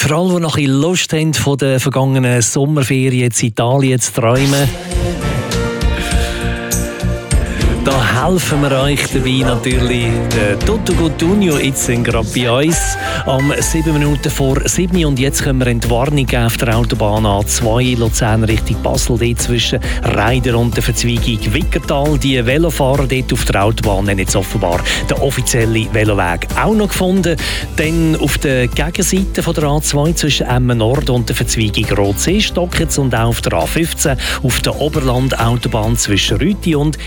Für alle, die noch ein bisschen Lust haben, von den vergangenen Sommerferien in Italien zu träumen, da helfen wir euch dabei natürlich. Der Toto Cutugno jetzt gerade bei uns am 7 Minuten vor 7 und jetzt können wir eine Warnung geben auf der Autobahn A2 Luzern Richtung Basel, dort zwischen Reider und der Verzweigung Wickertal. Die Velofahrer dort auf der Autobahn haben jetzt offenbar den offiziellen Veloweg auch noch gefunden. Dann auf der Gegenseite von der A2 zwischen Emmen Nord und der Verzweigung Rotsee Stockitz und auch auf der A15 auf der Oberlandautobahn zwischen Rüti und